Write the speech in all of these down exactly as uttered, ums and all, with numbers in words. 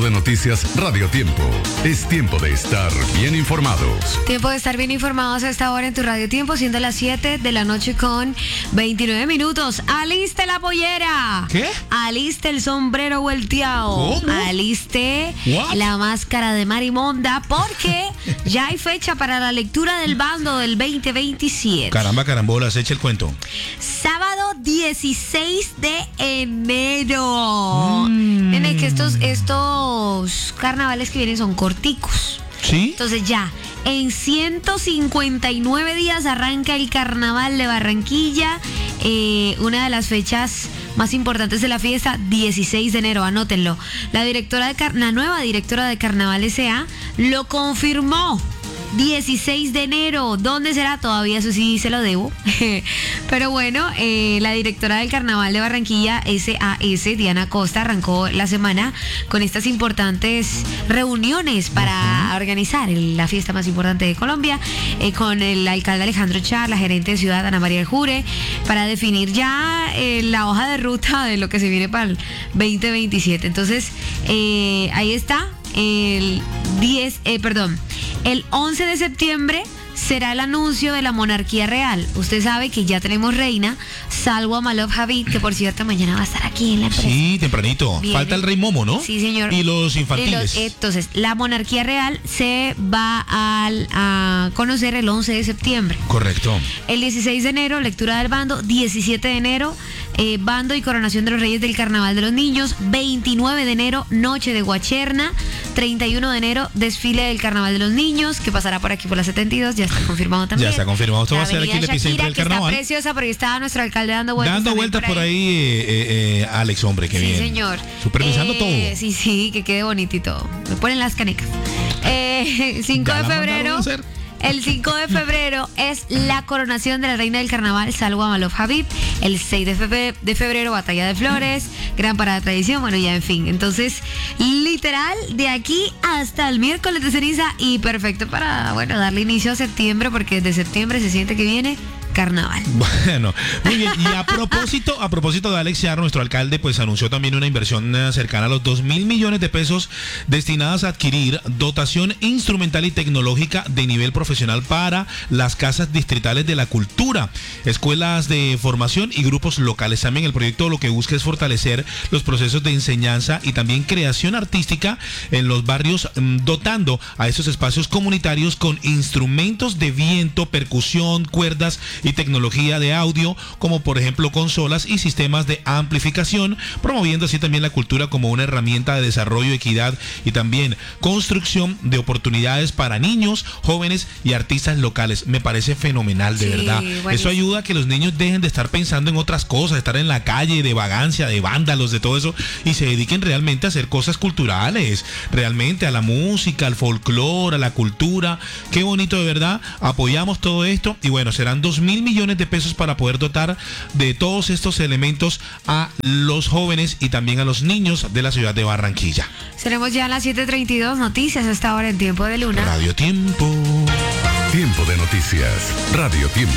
Tiempo de noticias Radio Tiempo. Es tiempo de estar bien informados. Tiempo de estar bien informados a esta hora en tu Radio Tiempo, siendo las siete de la noche con veintinueve minutos. ¡Aliste la pollera! ¿Qué? ¡Aliste el sombrero volteado! ¿Cómo? ¡Aliste What? la máscara de Marimonda! Porque ya hay fecha para la lectura del bando del veinte veintisiete. Caramba, carambolas, echa el cuento. Sábado dieciséis de enero. Mm. Nene, que estos, estos carnavales que vienen son corticos. ¿Sí? Entonces ya, en ciento cincuenta y nueve días arranca el Carnaval de Barranquilla, eh, una de las fechas más importantes de la fiesta, dieciséis de enero, anótenlo. La directora de Car- la nueva directora de Carnaval S A lo confirmó. dieciséis de enero, ¿dónde será? Todavía eso sí se lo debo. Pero bueno, eh, la directora del Carnaval de Barranquilla, S A S, Diana Costa, arrancó la semana con estas importantes reuniones para uh-huh. organizar el, la fiesta más importante de Colombia, eh, con el alcalde Alejandro Char, la gerente de ciudad, Ana María El Jure, para definir ya eh, la hoja de ruta de lo que se viene para el veinte veintisiete. Entonces, eh, ahí está, el diez, eh, perdón, el once de septiembre será el anuncio de la monarquía real. Usted sabe que ya tenemos reina, salvo a Malov Javid, que por cierto mañana va a estar aquí en la empresa. Sí, tempranito. Viene. Falta el rey Momo, ¿no? Sí, señor. Y los Y infantiles. los- entonces, la monarquía real se va al- a conocer el once de septiembre. Correcto. El dieciséis de enero, lectura del bando. diecisiete de enero, eh, bando y coronación de los reyes del Carnaval de los Niños. veintinueve de enero, noche de Guacherna. treinta y uno de enero, desfile del Carnaval de los Niños, que pasará por aquí por la setenta y dos. Ya está confirmado también. Ya está confirmado. Esto La va a ser aquí avenida el epicentro Shakira, del que carnaval. Está preciosa, porque estaba nuestro alcalde dando vueltas. Dando también vueltas por ahí, eh, eh, eh, Alex, hombre, qué sí, bien. señor. Supervisando Eh, todo. Sí, sí, que quede bonito y todo. Me ponen las canecas. Eh, cinco Ya de la mandaron febrero. a hacer. El cinco de febrero es la coronación de la reina del carnaval, Salwa Malov Javid. El seis de febrero, de febrero, batalla de flores, gran parada de tradición, bueno, ya en fin. Entonces, literal, de aquí hasta el miércoles de ceniza y perfecto para, bueno, darle inicio a septiembre, porque desde septiembre se siente que viene carnaval. Bueno, muy bien. Y a propósito, a propósito de Alex Char, nuestro alcalde, pues anunció también una inversión eh, cercana a los dos mil millones de pesos destinadas a adquirir dotación instrumental y tecnológica de nivel profesional para las casas distritales de la cultura, escuelas de formación y grupos locales. También el proyecto lo que busca es fortalecer los procesos de enseñanza y también creación artística en los barrios, mm, dotando a estos espacios comunitarios con instrumentos de viento, percusión, cuerdas y tecnología de audio, como por ejemplo consolas y sistemas de amplificación, promoviendo así también la cultura como una herramienta de desarrollo, equidad y también construcción de oportunidades para niños, jóvenes y artistas locales. Me parece fenomenal, de Sí, verdad. buenísimo. Eso ayuda a que los niños dejen de estar pensando en otras cosas, estar en la calle de vagancia, de vándalos, de todo eso, y se dediquen realmente a hacer cosas culturales, realmente a la música, al folclore, a la cultura. Qué bonito, de verdad. Apoyamos todo esto y bueno, serán dos mil millones de pesos para poder dotar de todos estos elementos a los jóvenes y también a los niños de la ciudad de Barranquilla. Seremos ya a las siete treinta y dos, noticias hasta ahora en Tiempo de Luna. Radio Tiempo. Tiempo de noticias Radio Tiempo.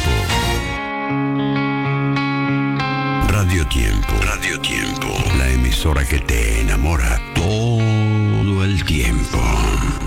Radio Tiempo. Radio Tiempo. La emisora que te enamora todo el tiempo.